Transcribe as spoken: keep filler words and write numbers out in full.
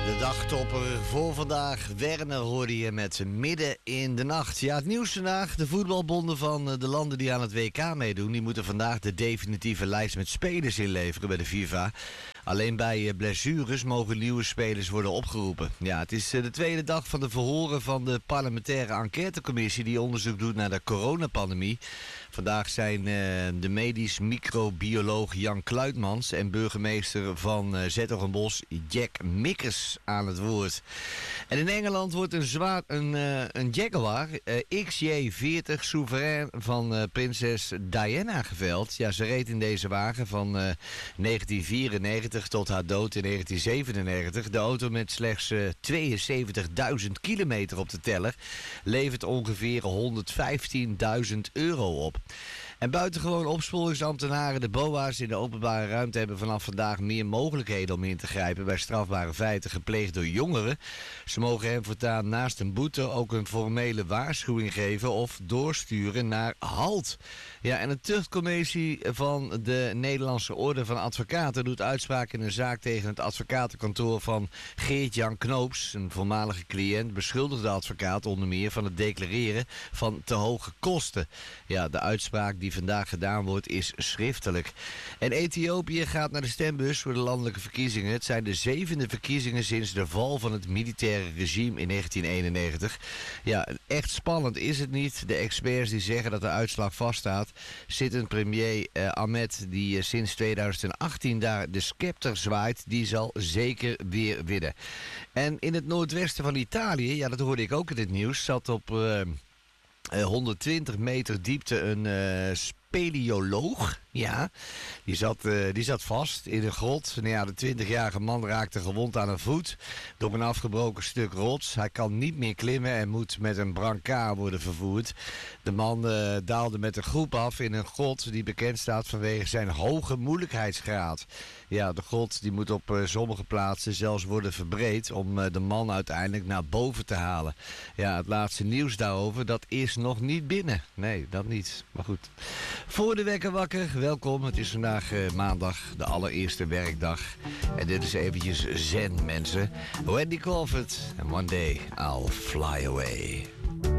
De dagtopper voor vandaag. Werner hoorde je met midden in de nacht. Ja, het nieuws vandaag. De voetbalbonden van de landen die aan het W K meedoen, die moeten vandaag de definitieve lijst met spelers inleveren bij de FIFA. Alleen bij blessures mogen nieuwe spelers worden opgeroepen. Ja, het is de tweede dag van de verhoren van de parlementaire enquêtecommissie die onderzoek doet naar de coronapandemie. Vandaag zijn uh, de medisch microbioloog Jan Kluitmans en burgemeester van uh, 's-Hertogenbosch Jack Mikkers aan het woord. En in Engeland wordt een, zwaar, een, uh, een Jaguar uh, X J veertig Souverain van uh, prinses Diana geveld. Ja, ze reed in deze wagen van uh, negentien vierennegentig tot haar dood in negentien zevenennegentig. De auto met slechts uh, tweeënzeventigduizend kilometer op de teller levert ongeveer honderdvijftienduizend euro op. En buitengewoon opsporingsambtenaren, de B O A's in de openbare ruimte, hebben vanaf vandaag meer mogelijkheden om in te grijpen bij strafbare feiten gepleegd door jongeren. Ze mogen hen voortaan naast een boete ook een formele waarschuwing geven of doorsturen naar HALT. Ja, en de tuchtcommissie van de Nederlandse Orde van Advocaten doet uitspraak in een zaak tegen het advocatenkantoor van Geert-Jan Knoops. Een voormalige cliënt beschuldigt de advocaat onder meer van het declareren van te hoge kosten. Ja, de uitspraak die vandaag gedaan wordt is schriftelijk. En Ethiopië gaat naar de stembus voor de landelijke verkiezingen. Het zijn de zevende verkiezingen sinds de val van het militaire regime in negentien eenennegentig. Ja, echt spannend is het niet. De experts die zeggen dat de uitslag vaststaat. Zittend premier uh, Ahmed, die uh, sinds tweeduizend achttien daar de scepter zwaait, die zal zeker weer winnen. En in het noordwesten van Italië, ja, dat hoorde ik ook in het nieuws, zat op Uh, Uh, honderdtwintig meter diepte een uh, speleoloog. Ja, die zat, uh, die zat vast in een grot. Nou ja, de twintigjarige man raakte gewond aan een voet door een afgebroken stuk rots. Hij kan niet meer klimmen en moet met een brancard worden vervoerd. De man uh, daalde met een groep af in een grot die bekend staat vanwege zijn hoge moeilijkheidsgraad. Ja, de grot die moet op uh, sommige plaatsen zelfs worden verbreed om uh, de man uiteindelijk naar boven te halen. Ja, het laatste nieuws daarover, dat is nog niet binnen. Nee, dat niet. Maar goed. Voor de wekker wakker, welkom. Het is vandaag uh, maandag, de allereerste werkdag. En dit is eventjes zen, mensen. Wendy Crawford. And one day I'll fly away.